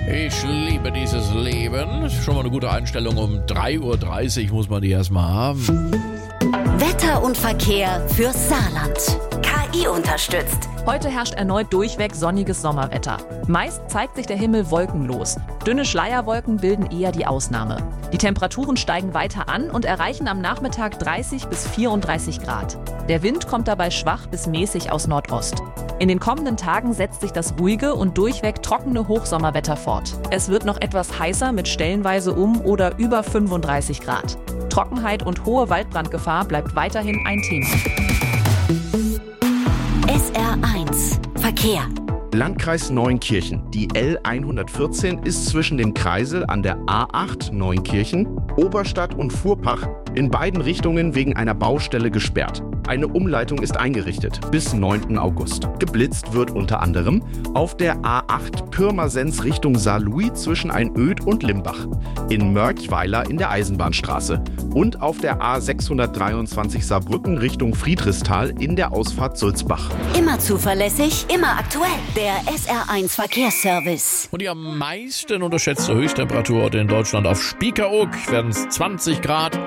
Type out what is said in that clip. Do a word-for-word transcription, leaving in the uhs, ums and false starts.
Ich liebe dieses Leben. Schon mal eine gute Einstellung. Um drei Uhr dreißig muss man die erstmal haben. Wetter und Verkehr fürs Saarland. K I unterstützt. Heute herrscht erneut durchweg sonniges Sommerwetter. Meist zeigt sich der Himmel wolkenlos. Dünne Schleierwolken bilden eher die Ausnahme. Die Temperaturen steigen weiter an und erreichen am Nachmittag dreißig bis vierunddreißig Grad. Der Wind kommt dabei schwach bis mäßig aus Nordost. In den kommenden Tagen setzt sich das ruhige und durchweg trockene Hochsommerwetter fort. Es wird noch etwas heißer mit stellenweise um oder über fünfunddreißig Grad. Trockenheit und hohe Waldbrandgefahr bleibt weiterhin ein Thema. S R eins Verkehr. Landkreis Neunkirchen. Die L hundertvierzehn ist zwischen dem Kreisel an der A acht Neunkirchen, Oberstadt und Fuhrpach in beiden Richtungen wegen einer Baustelle gesperrt. Eine Umleitung ist eingerichtet bis neunten August. Geblitzt wird unter anderem auf der A acht Pirmasens Richtung Saarlouis zwischen Einöd und Limbach, in Mörchweiler in der Eisenbahnstraße und auf der A sechshundertdreiundzwanzig Saarbrücken Richtung Friedrichsthal in der Ausfahrt Sulzbach. Immer zuverlässig, immer aktuell. Der S R eins Verkehrsservice. Und die am meisten unterschätzte Höchsttemperatur in Deutschland auf Spiekeroog werden es zwanzig Grad.